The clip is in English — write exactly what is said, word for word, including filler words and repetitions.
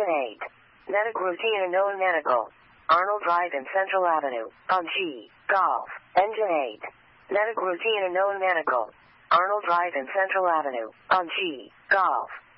Engine eight. Metagroutier known medical. Arnold Drive in Central Avenue, on G, Golf. Engine eight. Metagroutier known medical. Arnold Drive in Central Avenue, on G, Golf.